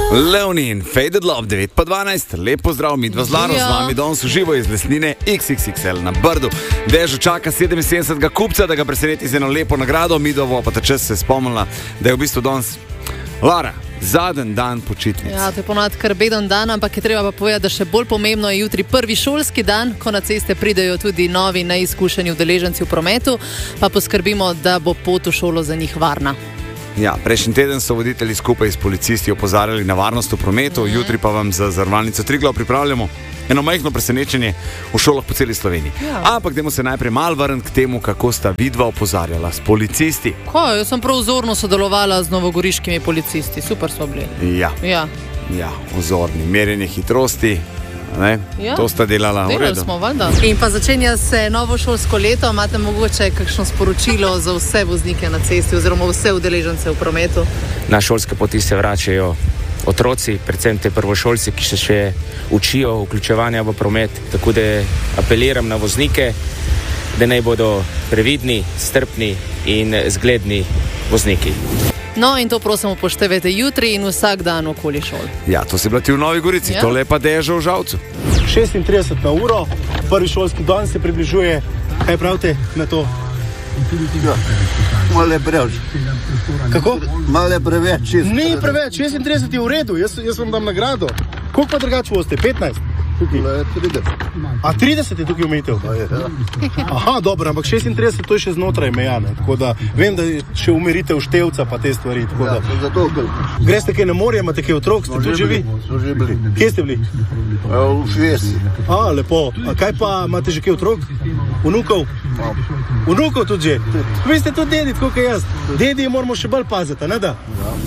Leonin, Faded Love, 9:12, lep pozdrav, midva z Laro, z vami danes uživo iz Lesnine XXXL na Brdu. Dežo čaka 77. kupca, da ga preseneti z eno lepo nagrado, midva pa ta čas se spomnila, da je v bistvu danes Lara, zadnji dan počitnic. Ja, to je ponovadi kar beden dan, ampak je treba pa povedati, da še bolj pomembno je jutri prvi šolski dan, ko na ceste pridejo tudi novi neizkušeni udeleženci v prometu, pa poskrbimo, da bo pot v šolo za njih varna. Ja, prejšnji teden so voditelji skupaj s policisti opozarjali na varnost v prometu, jutri pa vam za Zavarovalnico Triglav pripravljamo eno majhno presenečenje v šolah po celi Sloveniji. Ja. Ampak dajmo se najprej malo vrniti k temu, kako sta vidva opozarjala s policisti. Kaj, jaz sem prav vzorno sodelovala z novogoriškimi policisti, super so bili. Ja, vzorni, merjenje hitrosti. Ja. To sta delala v redu. Smo, valjda. In pa začenja se novo šolsko leto. Imate mogoče kakšno sporočilo za vse voznike na cesti oziroma vse udeležence v prometu? Na šolske poti se vračajo otroci, predvsem te prvošolci, ki se še učijo vključevanja v promet. Tako da apeliram na voznike, da naj bodo previdni, strpni in zgledni vozniki. No, in to prosim upoštevajte jutri in vsak dan okoli šol. Ja, to si bila ti v Novi Gorici, ja. Tole je pa Deža v Žalcu. 36 na uro, prvi šolski dan se približuje. Kaj pravite na to? Ja, malo je preveč. Kako? Malo je preveč. Ni preveč, 36 je v redu, jaz vam dam nagrado. Koliko pa drugače voste? 15? Tukaj. 30. A 30 je tukaj umitev? Aha, dobro, ampak 36 to je še znotraj meja, ne? Tako da vem, da še umeritev števca pa te stvari. Tako da. Zato, greste kaj na morje, imate kaj otrok, ste tu že vi? Smo že bili. Kje ste bili? V Švici. Lepo. A kaj pa, imate že kaj otrok? Vnukov? Vnukov tudi že? Vi ste tudi dedi, tako kot jaz. Dedi moramo še bolj paziti, ne da?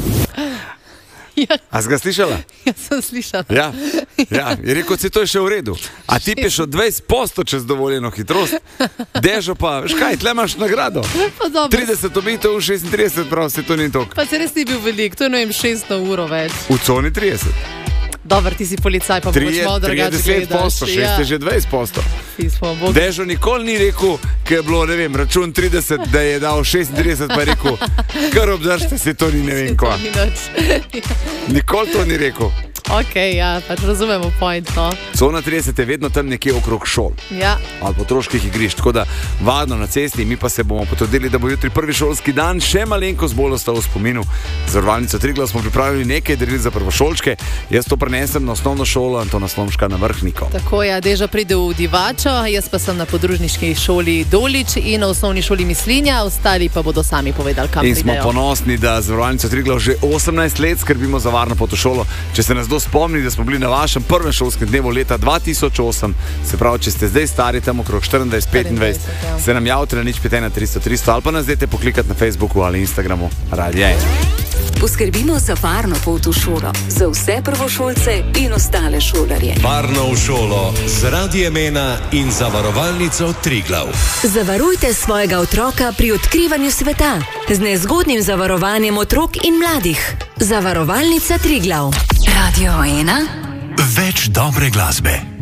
Ja. A si ga slišala? Ja, sem slišala. Ja, je rekel, se to je še v redu. A ti peš od 20% čez dovoljeno hitrost, Dežo pa, veš kaj, tle imaš nagrado. 30 obitev, 36, prav se to ni toliko. Pa se res ni bil velik, to je 6 na uro več. V coni 30. Dobar, ti si policaj, pa boš malo drugače gledaš. 30%, 6 je že 20%. Dežo nikoli ni rekel, ker je bilo, ne vem, račun 30, da je dal 36, pa je rekel, kar obdržite se, to ni ne vem kva. Nikoli to ni rekel. Ok, ja, pač razumemo point, no. Cona 30 je vedno tam nekje okrog šol. Ja. Ali otroških igrišč, tako da varno na cesti, mi pa se bomo potrudili, da bo jutri prvi šolski dan še malenkost bolj ostalo v spominu. Zavarovalnico Triglav smo pripravili nekaj daril za prvošolčke, jaz to prenesem na osnovno šolo Antona Slomška na Vrhniko. Tako je, Deža pride v Divačo, jaz pa sem na podružniški šoli Dolič in na osnovni šoli Mislinja, ostali pa bodo sami povedali, kam pridejo. In smo ponosni, da Zavarovalnico Triglav že 18 let skrbimo za varno pot v šolo. Če se nas spomni, da smo bili na vašem prvem šolskem dnevu leta 2008, se pravi, če ste zdaj stari tam okrog 24-25, se nam javite na 051-300-300 ali pa nas dajte poklikati na Facebooku ali Instagramu Radia 1. Poskrbimo za varno pot v šolo, za vse prvošolce in ostale šolarje. Varno v šolo z Radiem 1 in Zavarovalnico Triglav. Zavarujte svojega otroka pri odkrivanju sveta z nezgodnim zavarovanjem otrok in mladih. Zavarovalnica Triglav. Radio 1. Več dobre glasbe.